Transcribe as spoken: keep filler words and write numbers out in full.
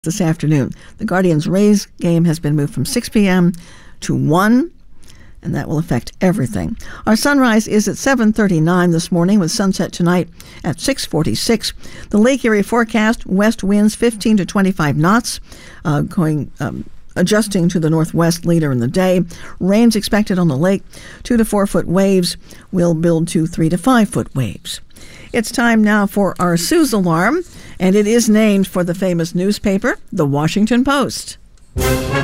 this afternoon. The Guardians-Rays game has been moved from six p.m. to one, and that will affect everything. Our sunrise is at seven thirty-nine this morning, with sunset tonight at six forty-six. The Lake Erie forecast: west winds fifteen to twenty-five knots, uh, going um, adjusting to the northwest later in the day. Rains expected on the lake. Two to four foot waves will build to three to five foot waves. It's time now for our Sue's Alarm, and it is named for the famous newspaper, The Washington Post.